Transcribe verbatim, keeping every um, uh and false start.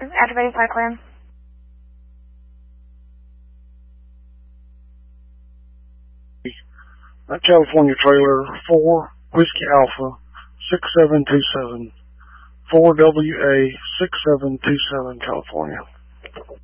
Activating flight plan. California trailer four Whiskey Alpha six seven two seven four W A six seven two seven California.